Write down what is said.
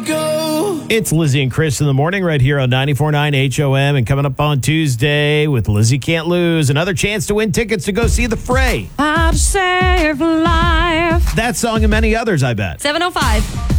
go. It's Lizzie and Chris in the morning right here on 94.9 HOM. And coming up on Tuesday with Lizzie Can't Lose, another chance to win tickets to go see The Fray. How to save a life. That song and many others, I bet. 7:05.